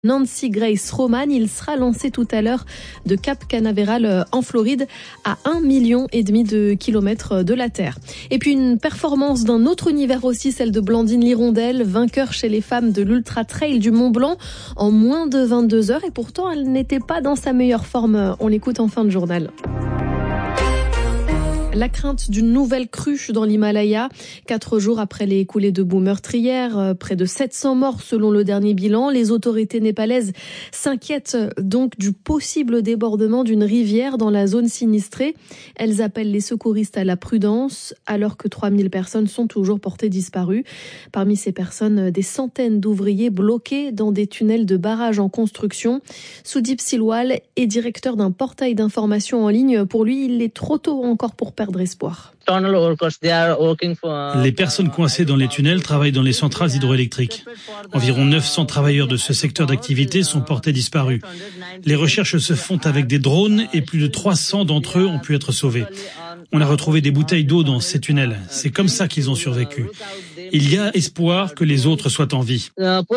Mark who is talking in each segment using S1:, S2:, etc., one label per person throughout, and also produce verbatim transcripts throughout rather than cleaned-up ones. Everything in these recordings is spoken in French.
S1: Nancy Grace Roman, il sera lancé tout à l'heure de Cap Canaveral en Floride à un million et demi de kilomètres de la Terre. Et puis une performance d'un autre univers aussi, celle de Blandine Lirondelle, vainqueur chez les femmes de l'Ultra Trail du Mont Blanc en moins de vingt-deux heures et pourtant elle n'était pas dans sa meilleure forme. On l'écoute en fin de journal. La crainte d'une nouvelle crue dans l'Himalaya. Quatre jours après les coulées de boue meurtrières, près de sept cents morts selon le dernier bilan. Les autorités népalaises s'inquiètent donc du possible débordement d'une rivière dans la zone sinistrée. Elles appellent les secouristes à la prudence alors que trois mille personnes sont toujours portées disparues. Parmi ces personnes, des centaines d'ouvriers bloqués dans des tunnels de barrages en construction. Sudip Silwal est directeur d'un portail d'information en ligne. Pour lui, il est trop tôt encore pour perdre espoir.
S2: Les personnes coincées dans les tunnels travaillent dans les centrales hydroélectriques. Environ neuf cents travailleurs de ce secteur d'activité sont portés disparus. Les recherches se font avec des drones et plus de trois cents d'entre eux ont pu être sauvés. On a retrouvé des bouteilles d'eau dans ces tunnels. C'est comme ça qu'ils ont survécu. Il y a espoir que les autres soient en vie.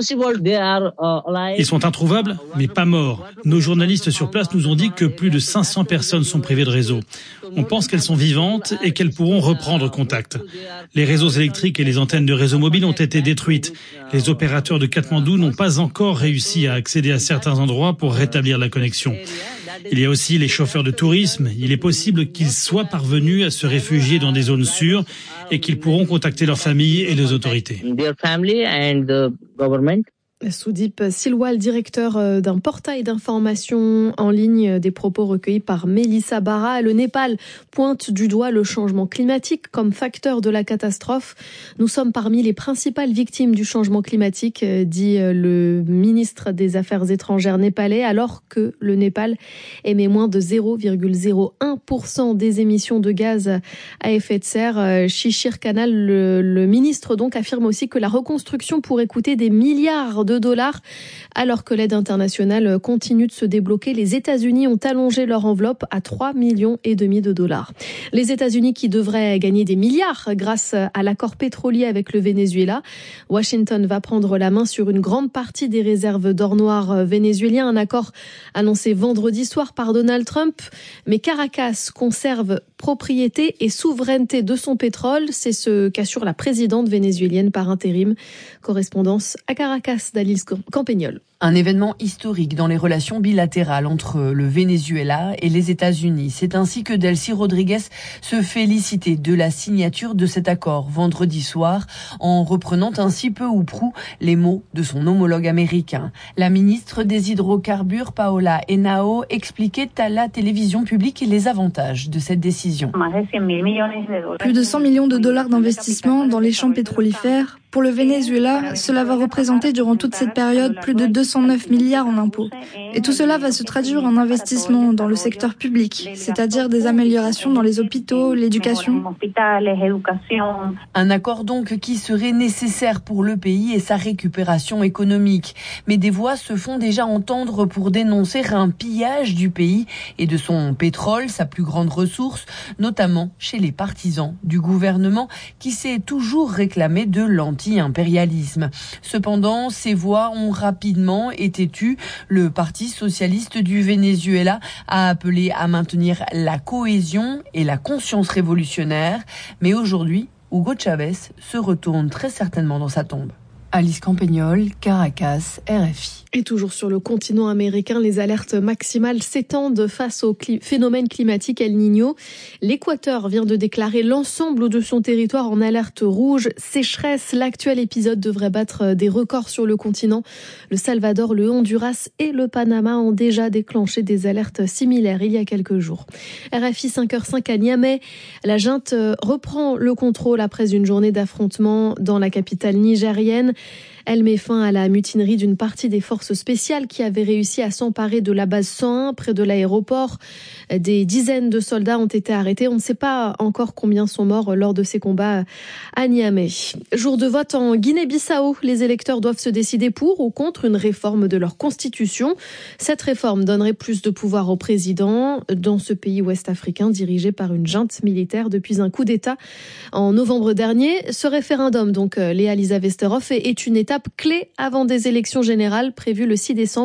S2: Ils sont introuvables, mais pas morts. Nos journalistes sur place nous ont dit que plus de cinq cents personnes sont privées de réseau. On pense qu'elles sont vivantes et qu'elles pourront reprendre contact. Les réseaux électriques et les antennes de réseau mobile ont été détruites. Les opérateurs de Katmandou n'ont pas encore réussi à accéder à certains endroits pour rétablir la connexion. Il y a aussi les chauffeurs de tourisme. Il est possible qu'ils soient parvenus à se réfugier dans des zones sûres et qu'ils pourront contacter leurs familles et les autorités.
S1: Sudip Silwal, directeur d'un portail d'information en ligne, des propos recueillis par Mélissa Barra. Le Népal pointe du doigt le changement climatique comme facteur de la catastrophe. Nous sommes parmi les principales victimes du changement climatique, dit le ministre des Affaires étrangères népalais, alors que le Népal émet moins de zéro virgule zéro un pour cent des émissions de gaz à effet de serre. Shishir Kanal, le, le ministre donc, affirme aussi que la reconstruction pourrait coûter des milliards de dollars. Alors que l'aide internationale continue de se débloquer, les États-Unis ont allongé leur enveloppe à trois millions et demi de dollars. Les États-Unis qui devraient gagner des milliards grâce à l'accord pétrolier avec le Venezuela. Washington va prendre la main sur une grande partie des réserves d'or noir vénézuélien, un accord annoncé vendredi soir par Donald Trump. Mais Caracas conserve propriété et souveraineté de son pétrole. C'est ce qu'assure la présidente vénézuélienne par intérim. Correspondance à Caracas d'Alice Campagnol.
S3: Un événement historique dans les relations bilatérales entre le Venezuela et les États-Unis. C'est ainsi que Delcy Rodriguez se félicitait de la signature de cet accord vendredi soir, en reprenant ainsi peu ou prou les mots de son homologue américain. La ministre des Hydrocarbures, Paola Henao, expliquait à la télévision publique les avantages de cette décision.
S4: Plus de cent millions de dollars d'investissement dans les champs pétrolifères. Pour le Venezuela, cela va représenter durant toute cette période plus de deux cent neuf milliards en impôts. Et tout cela va se traduire en investissement dans le secteur public, c'est-à-dire des améliorations dans les hôpitaux, l'éducation.
S3: Un accord donc qui serait nécessaire pour le pays et sa récupération économique. Mais des voix se font déjà entendre pour dénoncer un pillage du pays et de son pétrole, sa plus grande ressource, notamment chez les partisans du gouvernement qui s'est toujours réclamé de l'anti impérialisme. Cependant, ces voix ont rapidement été tues. Le Parti socialiste du Venezuela a appelé à maintenir la cohésion et la conscience révolutionnaire. Mais aujourd'hui, Hugo Chavez se retourne très certainement dans sa tombe. Alice Campagnol, Caracas, R F I.
S1: Et toujours sur le continent américain, les alertes maximales s'étendent face au cli- phénomène climatique El Niño. L'Équateur vient de déclarer l'ensemble de son territoire en alerte rouge. Sécheresse, l'actuel épisode devrait battre des records sur le continent. Le Salvador, le Honduras et le Panama ont déjà déclenché des alertes similaires il y a quelques jours. R F I cinq heures cinq à Niamey. La junte reprend le contrôle après une journée d'affrontement dans la capitale nigérienne. Elle met fin à la mutinerie d'une partie des forces spéciales qui avaient réussi à s'emparer de la base cent un près de l'aéroport. Des dizaines de soldats ont été arrêtés. On ne sait pas encore combien sont morts lors de ces combats à Niamey. Jour de vote en Guinée-Bissau. Les électeurs doivent se décider pour ou contre une réforme de leur constitution. Cette réforme donnerait plus de pouvoir au président dans ce pays ouest-africain dirigé par une junte militaire depuis un coup d'État en novembre dernier. Ce référendum, donc Léa Lisa Westerhoff, est une étape étape clé avant des élections générales prévues le six décembre.